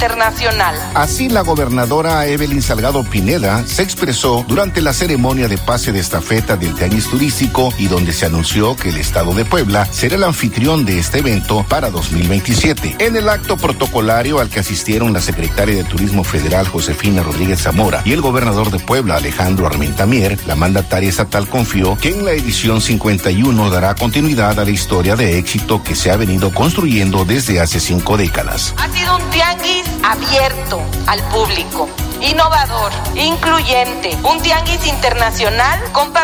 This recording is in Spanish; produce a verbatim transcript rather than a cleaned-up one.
internacional. Así, la gobernadora Evelyn Salgado Pineda se expresó durante la ceremonia de pase de estafeta del Tianguis Turístico y donde se anunció que el Estado de Puebla será el anfitrión de este evento para dos mil veintisiete. En el acto protocolario al que asistieron la secretaria de Turismo Federal Josefina Rodríguez Zamora y el gobernador de Puebla Alejandro Armenta Mier, la mandataria estatal confió que en la edición cincuenta y uno dará continuidad a la historia de éxito que se ha venido construyendo desde hace cinco décadas. Ha sido un tianguis abierto al público, innovador, incluyente, un tianguis internacional con